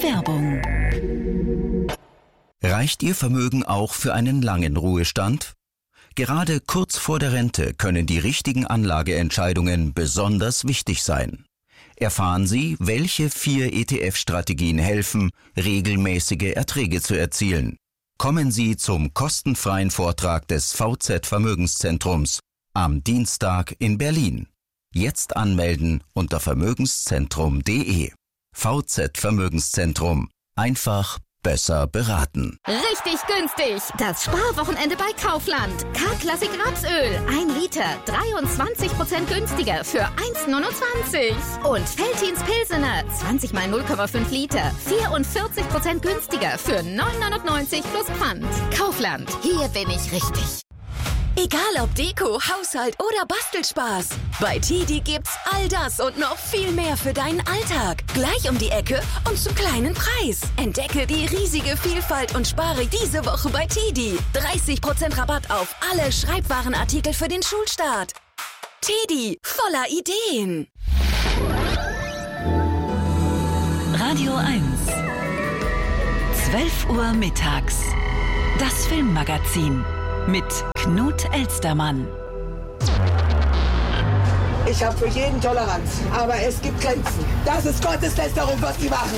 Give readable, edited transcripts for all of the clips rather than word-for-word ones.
Werbung. Reicht Ihr Vermögen auch für einen langen Ruhestand? Gerade kurz vor der Rente können die richtigen Anlageentscheidungen besonders wichtig sein. Erfahren Sie, welche 4 ETF-Strategien helfen, regelmäßige Erträge zu erzielen. Kommen Sie zum kostenfreien Vortrag des VZ Vermögenszentrums am Dienstag in Berlin. Jetzt anmelden unter vermögenszentrum.de. VZ Vermögenszentrum. Einfach besser beraten. Richtig günstig. Das Sparwochenende bei Kaufland. K-Klassik Rapsöl. 1 Liter. 23% günstiger für 1,29. Und Veltins Pilsener. 20 mal 0,5 Liter. 44% günstiger für 9,99 plus Pfand. Kaufland. Hier bin ich richtig. Egal ob Deko, Haushalt oder Bastelspaß. Bei TIDI gibt's all das und noch viel mehr für deinen Alltag. Gleich um die Ecke und zum kleinen Preis. Entdecke die riesige Vielfalt und spare diese Woche bei TIDI. 30% Rabatt auf alle Schreibwarenartikel für den Schulstart. TIDI, voller Ideen. Radio 1. 12 Uhr mittags. Das Filmmagazin. Mit Knut Elstermann. Ich habe für jeden Toleranz, aber es gibt Grenzen. Das ist Gotteslästerung, was die machen.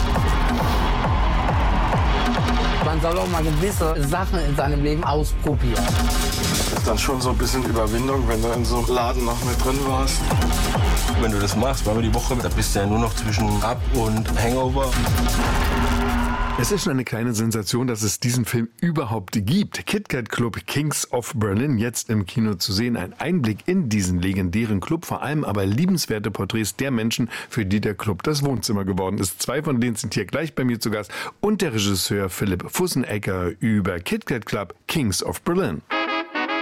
Man soll auch mal gewisse Sachen in seinem Leben ausprobieren. Das ist dann schon so ein bisschen Überwindung, wenn du in so einem Laden noch mit drin warst. Wenn du das machst, zweimal die Woche, da bist du ja nur noch zwischen Up und Hangover. Es ist schon eine kleine Sensation, dass es diesen Film überhaupt gibt. KitKat Club Kings of Berlin, jetzt im Kino zu sehen. Ein Einblick in diesen legendären Club, vor allem aber liebenswerte Porträts der Menschen, für die der Club das Wohnzimmer geworden ist. 2 von denen sind hier gleich bei mir zu Gast und der Regisseur Philipp Fussenegger über KitKat Club Kings of Berlin.